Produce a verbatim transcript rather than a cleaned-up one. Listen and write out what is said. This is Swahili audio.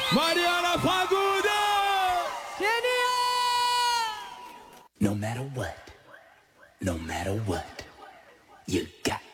Mariana Faguda! No matter what, no matter what, you got